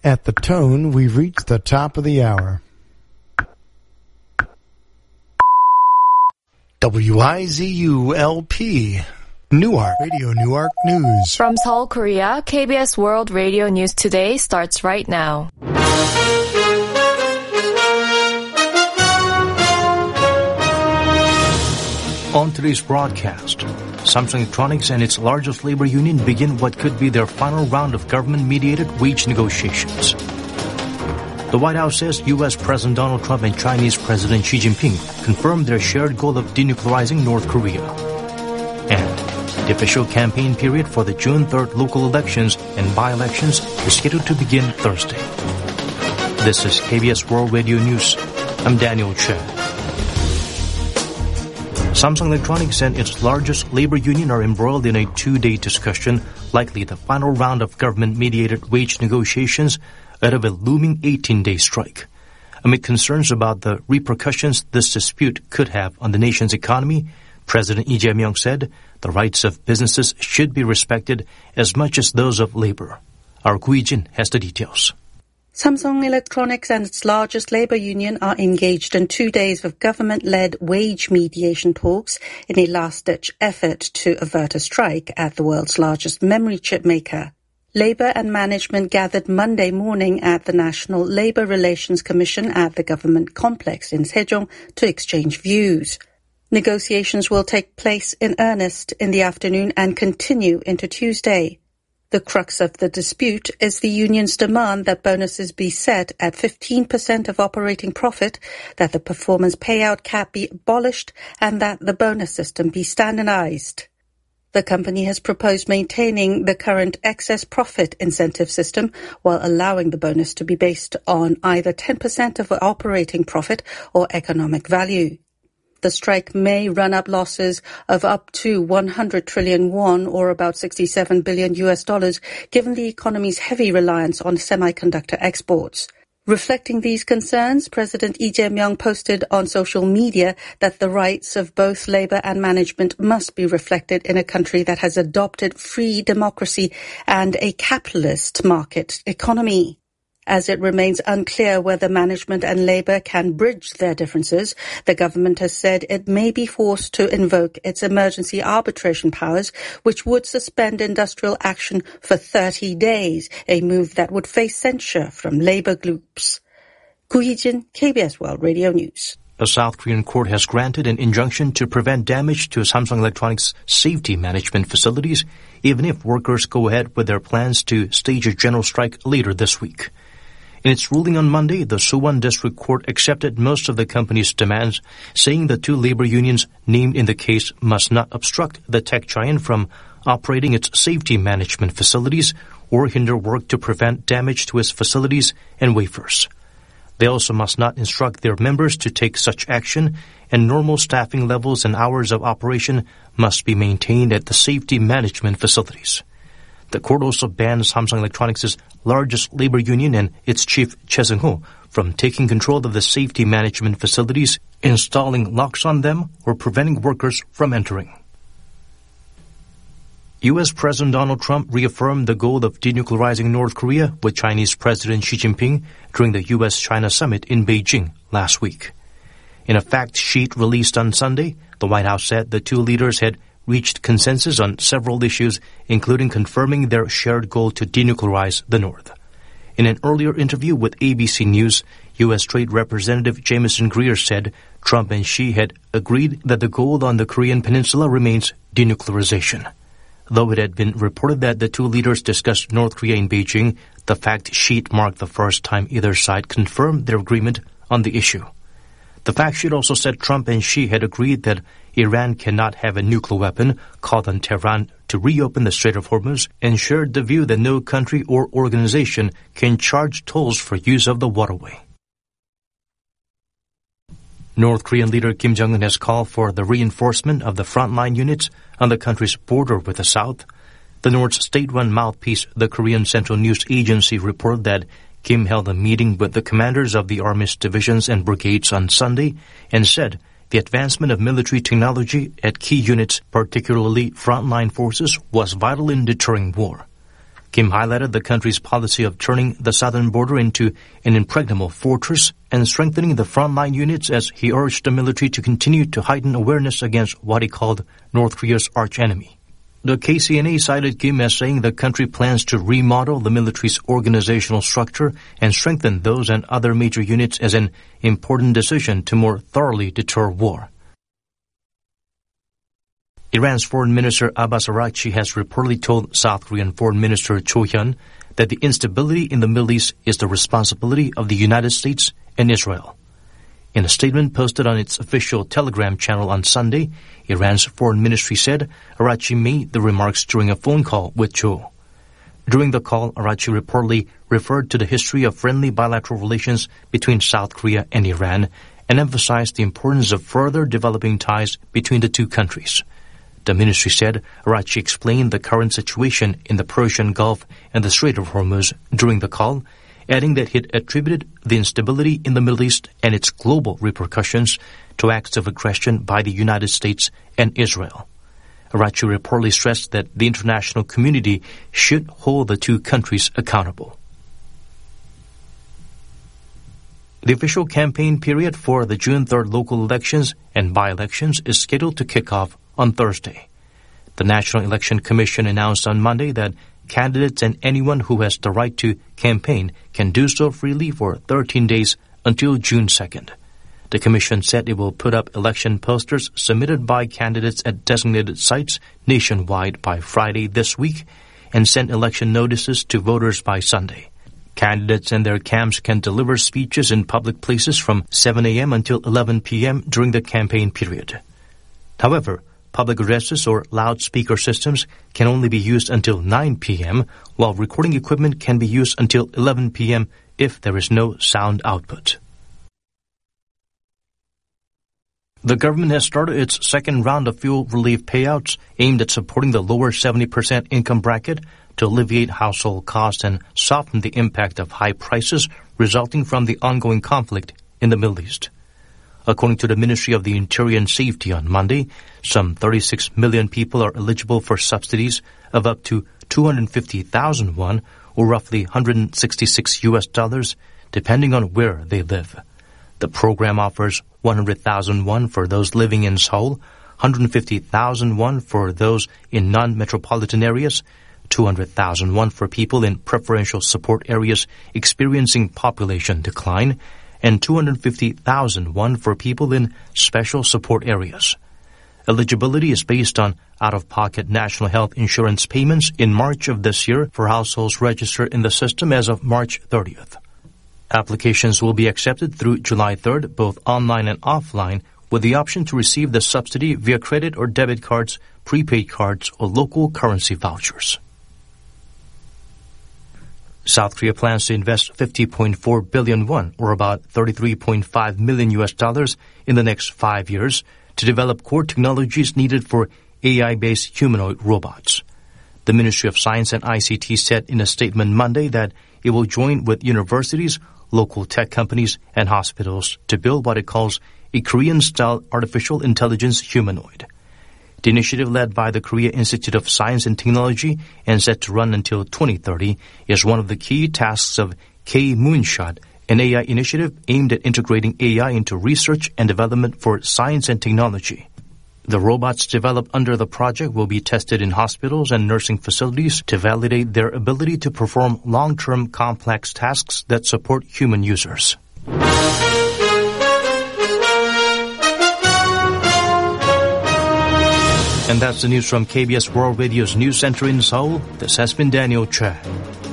At the tone, we've reached the top of the hour. WIZU-LP, Newark, Radio Newark News. From Seoul, Korea, KBS World Radio News Today starts right now. On today's broadcast, Samsung Electronics and its largest labor union begin what could be their final round of government-mediated wage negotiations. The White House says U.S. President Donald Trump and Chinese President Xi Jinping confirmed their shared goal of denuclearizing North Korea. And the official campaign period for the June 3rd local elections and by-elections is scheduled to begin Thursday. This is KBS World Radio News. I'm Daniel Chen. Samsung Electronics and its largest labor union are embroiled in a two-day discussion, likely the final round of government-mediated wage negotiations ahead of a looming 18-day strike. Amid concerns about the repercussions this dispute could have on the nation's economy, President Lee Jae-myung said the rights of businesses should be respected as much as those of labor. Our Gu Yi-jin has the details. Samsung Electronics and its largest labor union are engaged in 2 days of government-led wage mediation talks in a last-ditch effort to avert a strike at the world's largest memory chip maker. Labor and management gathered Monday morning at the National Labor Relations Commission at the government complex in Sejong to exchange views. Negotiations will take place in earnest in the afternoon and continue into Tuesday. The crux of the dispute is the union's demand that bonuses be set at 15% of operating profit, that the performance payout cap be abolished, and that the bonus system be standardized. The company has proposed maintaining the current excess profit incentive system while allowing the bonus to be based on either 10% of operating profit or economic value. The strike may run up losses of up to 100 trillion won or about $67 billion given the economy's heavy reliance on semiconductor exports. Reflecting these concerns, President Lee Jae-myung posted on social media that the rights of both labor and management must be reflected in a country that has adopted free democracy and a capitalist market economy. As it remains unclear whether management and labor can bridge their differences, the government has said it may be forced to invoke its emergency arbitration powers, which would suspend industrial action for 30 days, a move that would face censure from labor groups. Gu Yi-jin, KBS World Radio News. A South Korean court has granted an injunction to prevent damage to Samsung Electronics' safety management facilities, even if workers go ahead with their plans to stage a general strike later this week. In its ruling on Monday, the Suwon District Court accepted most of the company's demands, saying the two labor unions named in the case must not obstruct the tech giant from operating its safety management facilities or hinder work to prevent damage to its facilities and wafers. They also must not instruct their members to take such action, and normal staffing levels and hours of operation must be maintained at the safety management facilities. The court also banned Samsung Electronics' largest labor union and its chief Choi Seung-ho from taking control of the safety management facilities, installing locks on them, or preventing workers from entering. U.S. President Donald Trump reaffirmed the goal of denuclearizing North Korea with Chinese President Xi Jinping during the U.S.-China summit in Beijing last week. In a fact sheet released on Sunday, the White House said the two leaders had reached consensus on several issues, including confirming their shared goal to denuclearize the North. In an earlier interview with ABC News, U.S. Trade Representative Jameson Greer said Trump and Xi had agreed that the goal on the Korean peninsula remains denuclearization. Though it had been reported that the two leaders discussed North Korea in Beijing, the fact sheet marked the first time either side confirmed their agreement on the issue. The fact sheet also said Trump and Xi had agreed that Iran cannot have a nuclear weapon, called on Tehran to reopen the Strait of Hormuz, and shared the view that no country or organization can charge tolls for use of the waterway. North Korean leader Kim Jong-un has called for the reinforcement of the frontline units on the country's border with the South. The North's state-run mouthpiece, the Korean Central News Agency, reported that Kim held a meeting with the commanders of the Army's divisions and brigades on Sunday and said the advancement of military technology at key units, particularly frontline forces, was vital in deterring war. Kim highlighted the country's policy of turning the southern border into an impregnable fortress and strengthening the frontline units as he urged the military to continue to heighten awareness against what he called North Korea's archenemy. The KCNA cited Kim as saying the country plans to remodel the military's organizational structure and strengthen those and other major units as an important decision to more thoroughly deter war. Iran's Foreign Minister Abbas Araghchi has reportedly told South Korean Foreign Minister Cho Hyun that the instability in the Middle East is the responsibility of the United States and Israel. In a statement posted on its official Telegram channel on Sunday, Iran's foreign ministry said Araghchi made the remarks during a phone call with Cho. During the call, Araghchi reportedly referred to the history of friendly bilateral relations between South Korea and Iran and emphasized the importance of further developing ties between the two countries. The ministry said Araghchi explained the current situation in the Persian Gulf and the Strait of Hormuz during the call, adding that it attributed the instability in the Middle East and its global repercussions to acts of aggression by the United States and Israel. Araghchi reportedly stressed that the international community should hold the two countries accountable. The official campaign period for the June 3rd local elections and by-elections is scheduled to kick off on Thursday. The National Election Commission announced on Monday that candidates and anyone who has the right to campaign can do so freely for 13 days until June 2nd. The Commission said it will put up election posters submitted by candidates at designated sites nationwide by Friday this week and send election notices to voters by Sunday. Candidates and their camps can deliver speeches in public places from 7 a.m. until 11 p.m. during the campaign period. However, public addresses or loudspeaker systems can only be used until 9 p.m., while recording equipment can be used until 11 p.m. if there is no sound output. The government has started its second round of fuel relief payouts aimed at supporting the lower 70% income bracket to alleviate household costs and soften the impact of high prices resulting from the ongoing conflict in the Middle East. According to the Ministry of the Interior and Safety on Monday, some 36 million people are eligible for subsidies of up to 250,000 won, or roughly $166, depending on where they live. The program offers 100,000 won for those living in Seoul, 150,000 won for those in non-metropolitan areas, 200,000 won for people in preferential support areas experiencing population decline, and 250,000 won for people in special support areas. Eligibility is based on out-of-pocket national health insurance payments in March of this year for households registered in the system as of March 30th. Applications will be accepted through July 3rd, both online and offline, with the option to receive the subsidy via credit or debit cards, prepaid cards, or local currency vouchers. South Korea plans to invest 50.4 billion won, or about $33.5 million in the next 5 years to develop core technologies needed for AI-based humanoid robots. The Ministry of Science and ICT said in a statement Monday that it will join with universities, local tech companies, and hospitals to build what it calls a Korean-style artificial intelligence humanoid. The initiative, led by the Korea Institute of Science and Technology and set to run until 2030, is one of the key tasks of K-Moonshot, an AI initiative aimed at integrating AI into research and development for science and technology. The robots developed under the project will be tested in hospitals and nursing facilities to validate their ability to perform long-term complex tasks that support human users. And that's the news from KBS World Radio's News Center in Seoul. This has been Daniel Choi.